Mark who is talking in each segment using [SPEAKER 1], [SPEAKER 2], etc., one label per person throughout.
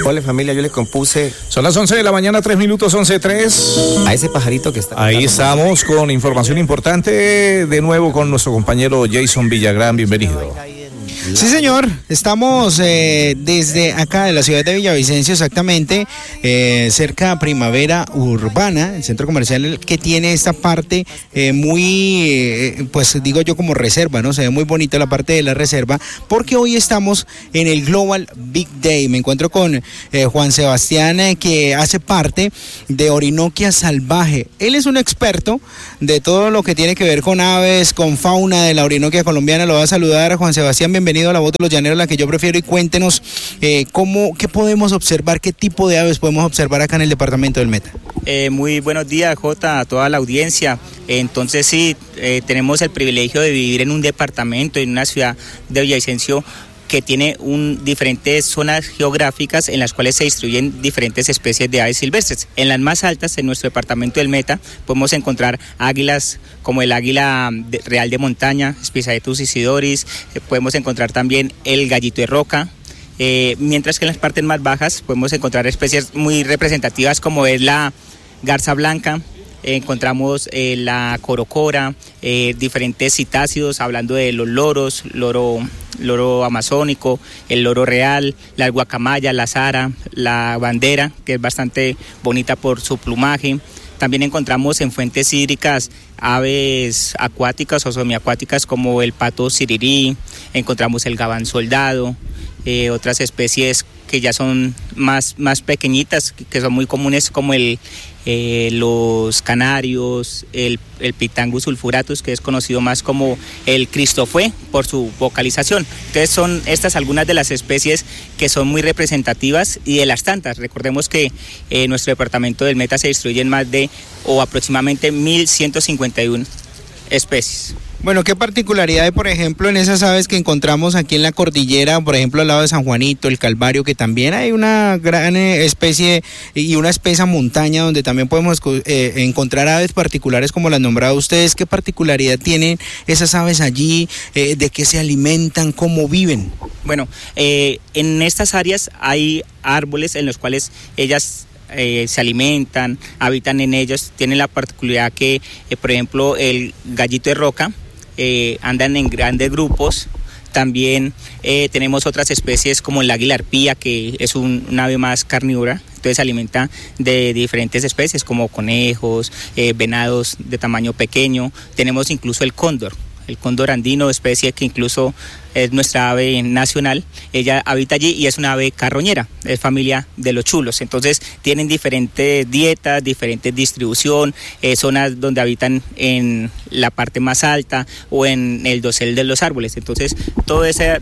[SPEAKER 1] Hola familia, yo les compuse.
[SPEAKER 2] Son las 11 de la mañana, 3 minutos, 11:03.
[SPEAKER 1] A ese pajarito que está.
[SPEAKER 2] Ahí estamos con información importante, de nuevo con nuestro compañero Jason Villagrán, bienvenido.
[SPEAKER 3] Sí, señor, estamos desde acá de la ciudad de Villavicencio, exactamente, cerca de Primavera Urbana, el centro comercial que tiene esta parte muy, pues digo yo como reserva, ¿no? Se ve muy bonita la parte de la reserva, porque hoy estamos en el Global Big Day. Me encuentro con Juan Sebastián, que hace parte de Orinoquia Salvaje. Él es un experto de todo lo que tiene que ver con aves, con fauna de la Orinoquia colombiana. Lo va a saludar Juan Sebastián, bienvenido a La Voz de los Llaneros, la que yo prefiero, y cuéntenos qué podemos observar, qué tipo de aves podemos observar acá en el departamento del Meta.
[SPEAKER 4] Muy buenos días, Jota, a toda la audiencia. Entonces sí, tenemos el privilegio de vivir en un departamento, en una ciudad de Villavicencio que tiene diferentes zonas geográficas en las cuales se distribuyen diferentes especies de aves silvestres. En las más altas, en nuestro departamento del Meta, podemos encontrar águilas como el águila real de montaña, Spizaetus isidoris, podemos encontrar también el gallito de roca, mientras que en las partes más bajas podemos encontrar especies muy representativas como es la garza blanca. Encontramos la corocora, diferentes citácidos, hablando de los loros, loro amazónico, el loro real, la guacamaya, la zara, la bandera, que es bastante bonita por su plumaje. También encontramos en fuentes hídricas aves acuáticas o semiacuáticas como el pato sirirí, encontramos el gabán soldado, otras especies que ya son más pequeñitas, que son muy comunes, como los canarios, el Pitangus sulfuratus, que es conocido más como el cristofué por su vocalización. Entonces son estas algunas de las especies que son muy representativas, y de las tantas. Recordemos que nuestro departamento del Meta se distribuyen más de o aproximadamente 1.151 especies.
[SPEAKER 3] Bueno, ¿qué particularidad hay, por ejemplo, en esas aves que encontramos aquí en la cordillera, por ejemplo, al lado de San Juanito, el Calvario, que también hay una gran especie y una espesa montaña donde también podemos encontrar aves particulares como las nombrado ustedes? ¿Qué particularidad tienen esas aves allí? ¿De qué se alimentan? ¿Cómo viven?
[SPEAKER 4] Bueno, en estas áreas hay árboles en los cuales ellas se alimentan, habitan en ellos. Tienen la particularidad que, por ejemplo, el gallito de roca andan en grandes grupos. También tenemos otras especies como el águila arpía, que es un ave más carnívora, entonces se alimenta de diferentes especies como conejos, venados de tamaño pequeño. Tenemos incluso el cóndor andino, especie que incluso es nuestra ave nacional. Ella habita allí y es una ave carroñera, es familia de los chulos. Entonces tienen diferentes dietas, diferentes distribución, zonas donde habitan en la parte más alta o en el dosel de los árboles. Entonces todos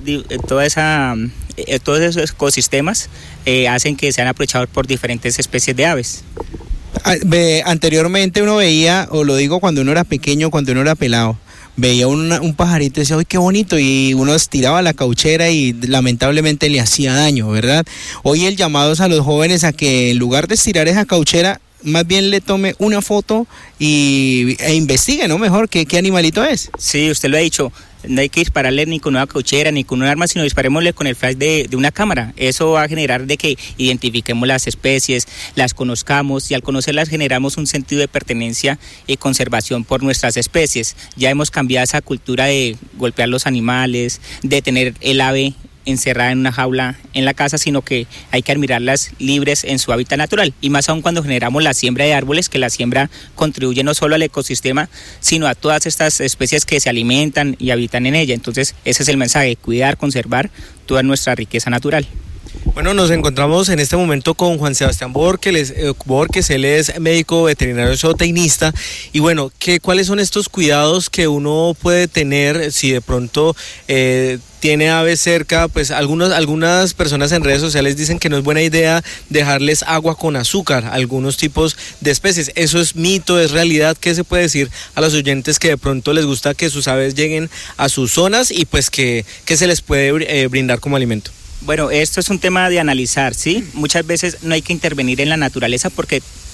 [SPEAKER 4] esos ecosistemas hacen que sean aprovechados por diferentes especies de aves.
[SPEAKER 3] Anteriormente uno veía, o lo digo cuando uno era pequeño, cuando uno era pelado, veía un pajarito y decía, ¡ay, qué bonito! Y uno estiraba la cauchera y lamentablemente le hacía daño, ¿verdad? Hoy el llamado es a los jóvenes a que en lugar de estirar esa cauchera, más bien le tome una foto e investigue, ¿no? Mejor, ¿qué animalito es?
[SPEAKER 4] Sí, usted lo ha dicho. No hay que dispararle ni con una cauchera ni con un arma, sino disparémosle con el flash de una cámara. Eso va a generar de que identifiquemos las especies, las conozcamos, y al conocerlas generamos un sentido de pertenencia y conservación por nuestras especies. Ya hemos cambiado esa cultura de golpear los animales, de tener el ave encerrada en una jaula en la casa, sino que hay que admirarlas libres en su hábitat natural, y más aún cuando generamos la siembra de árboles, que la siembra contribuye no solo al ecosistema, sino a todas estas especies que se alimentan y habitan en ella. Entonces ese es el mensaje: cuidar, conservar toda nuestra riqueza natural.
[SPEAKER 5] Bueno, nos encontramos en este momento con Juan Sebastián Borges, él es médico veterinario zootecnista, y bueno, ¿cuáles son estos cuidados que uno puede tener si de pronto tiene aves cerca? Pues algunas personas en redes sociales dicen que no es buena idea dejarles agua con azúcar a algunos tipos de especies. ¿Eso es mito, es realidad? ¿Qué se puede decir a los oyentes que de pronto les gusta que sus aves lleguen a sus zonas y pues que se les puede brindar como alimento?
[SPEAKER 4] Bueno, esto es un tema de analizar, ¿sí? Muchas veces no hay que intervenir en la naturaleza porque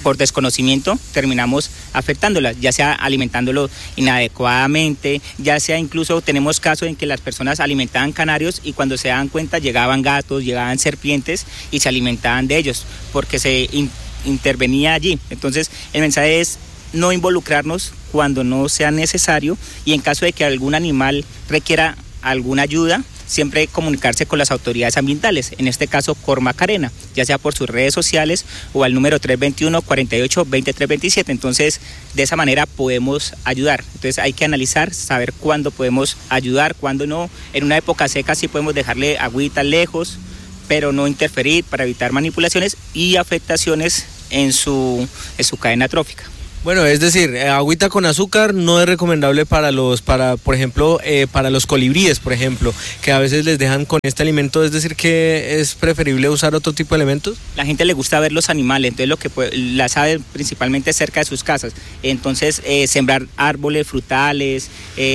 [SPEAKER 4] por desconocimiento terminamos afectándolas, ya sea alimentándolo inadecuadamente, ya sea incluso tenemos casos en que las personas alimentaban canarios y cuando se daban cuenta llegaban gatos, llegaban serpientes y se alimentaban de ellos porque se intervenía allí. Entonces el mensaje es no involucrarnos cuando no sea necesario y en caso de que algún animal requiera alguna ayuda, siempre comunicarse con las autoridades ambientales, en este caso Cormacarena, ya sea por sus redes sociales o al número 321-48-2327. Entonces, de esa manera podemos ayudar. Entonces, hay que analizar, saber cuándo podemos ayudar, cuándo no. En una época seca sí podemos dejarle agüita lejos, pero no interferir para evitar manipulaciones y afectaciones en su cadena trófica.
[SPEAKER 5] Bueno, es decir, agüita con azúcar no es recomendable por ejemplo, para los colibríes, por ejemplo, que a veces les dejan con este alimento, es decir, que es preferible usar otro tipo de elementos.
[SPEAKER 4] La gente le gusta ver los animales, entonces lo que las aves principalmente cerca de sus casas, entonces sembrar árboles frutales,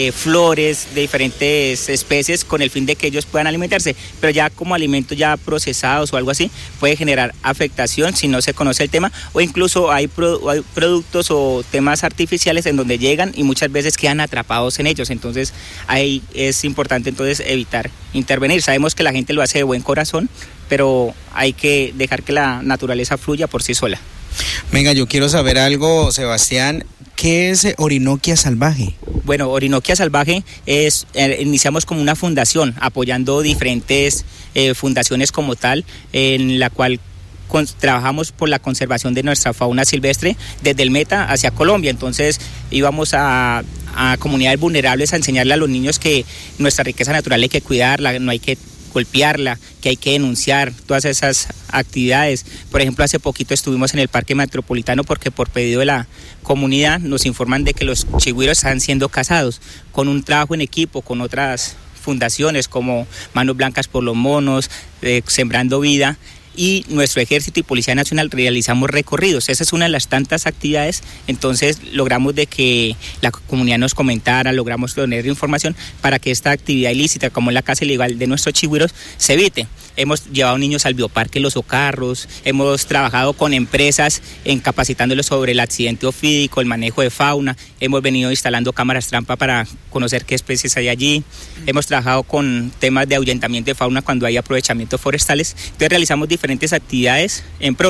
[SPEAKER 4] flores de diferentes especies con el fin de que ellos puedan alimentarse, pero ya como alimentos ya procesados o algo así, puede generar afectación si no se conoce el tema, o incluso hay productos o temas artificiales en donde llegan y muchas veces quedan atrapados en ellos, entonces ahí es importante entonces evitar intervenir. Sabemos que la gente lo hace de buen corazón, pero hay que dejar que la naturaleza fluya por sí sola.
[SPEAKER 3] Venga, yo quiero saber algo, Sebastián, ¿qué es Orinoquia Salvaje?
[SPEAKER 4] Bueno, Orinoquia Salvaje iniciamos como una fundación apoyando diferentes fundaciones como tal, en la cual trabajamos por la conservación de nuestra fauna silvestre desde el Meta hacia Colombia. Entonces íbamos a comunidades vulnerables a enseñarle a los niños que nuestra riqueza natural hay que cuidarla, no hay que golpearla, que hay que denunciar todas esas actividades. Por ejemplo, hace poquito estuvimos en el Parque Metropolitano porque por pedido de la comunidad nos informan de que los chigüiros están siendo cazados, con un trabajo en equipo con otras fundaciones como Manos Blancas por los Monos, Sembrando Vida, y nuestro Ejército y Policía Nacional realizamos recorridos. Esa es una de las tantas actividades, entonces logramos de que la comunidad nos comentara, logramos tener información para que esta actividad ilícita, como es la caza ilegal de nuestros chigüiros, se evite. Hemos llevado niños al bioparque Los Ocarros, hemos trabajado con empresas en capacitándolos sobre el accidente ofídico, el manejo de fauna, hemos venido instalando cámaras trampa para conocer qué especies hay allí, hemos trabajado con temas de ahuyentamiento de fauna cuando hay aprovechamientos forestales. Entonces realizamos diferentes actividades en pro.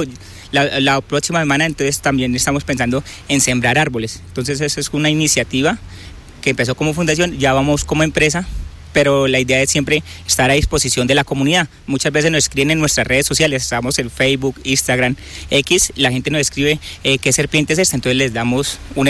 [SPEAKER 4] La próxima semana entonces también estamos pensando en sembrar árboles. Entonces esa es una iniciativa que empezó como fundación, ya vamos como empresa, pero la idea es siempre estar a disposición de la comunidad. Muchas veces nos escriben en nuestras redes sociales, estamos en Facebook, Instagram, X, la gente nos escribe qué serpiente es esta, entonces les damos una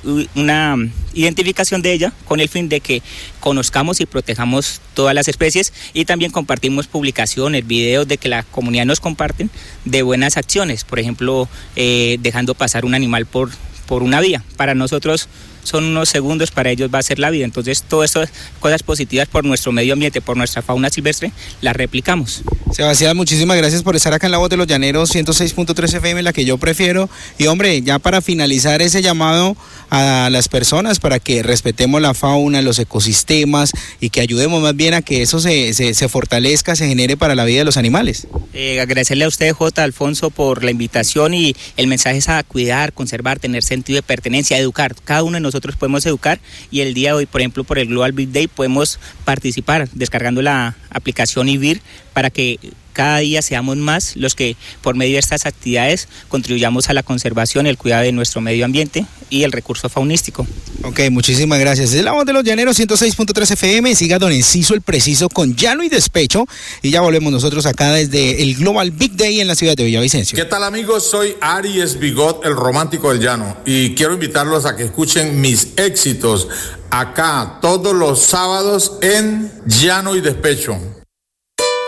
[SPEAKER 4] identificación de ella con el fin de que conozcamos y protejamos todas las especies, y también compartimos publicaciones, videos de que la comunidad nos comparten de buenas acciones, por ejemplo, dejando pasar un animal por una vía. Para nosotros son unos segundos, para ellos va a ser la vida. Entonces, todas estas cosas positivas por nuestro medio ambiente, por nuestra fauna silvestre, las replicamos.
[SPEAKER 3] Sebastián, muchísimas gracias por estar acá en La Voz de los Llaneros, 106.3 FM, la que yo prefiero. Y hombre, ya para finalizar ese llamado a las personas para que respetemos la fauna, los ecosistemas y que ayudemos más bien a que eso se fortalezca, se genere para la vida de los animales.
[SPEAKER 4] Agradecerle a usted, J. Alfonso, por la invitación, y el mensaje es a cuidar, conservar, tener sentido de pertenencia, educar. Cada uno de nosotros podemos educar, y el día de hoy, por ejemplo, por el Global Big Day, podemos participar descargando la aplicación IVIR para que cada día seamos más los que por medio de estas actividades contribuyamos a la conservación, el cuidado de nuestro medio ambiente y el recurso faunístico.
[SPEAKER 3] Ok, muchísimas gracias. Es La Voz de los Llaneros, 106.3 FM. Siga Don Enciso el Preciso con Llano y Despecho, y ya volvemos nosotros acá desde el Global Big Day en la ciudad de Villavicencio.
[SPEAKER 6] ¿Qué tal, amigos? Soy Aries Bigot, el romántico del llano, y quiero invitarlos a que escuchen mis éxitos acá todos los sábados en Llano y Despecho.